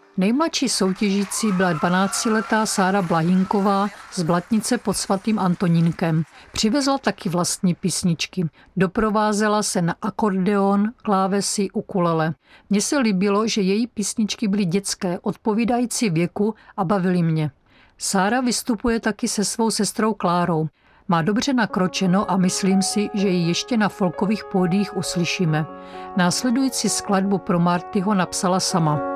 Nejmladší soutěžící byla 12letá Sára Blahinková z Blatnice pod svatým Antonínkem. Přivezla taky vlastní písničky. Doprovázela se na akordeon, klávesy, ukulele. Mně se líbilo, že její písničky byly dětské, odpovídající věku a bavily mě. Sára vystupuje taky se svou sestrou Klárou. Má dobře nakročeno a myslím si, že ji ještě na folkových pódiích uslyšíme. Následující skladbu pro Martyho napsala sama.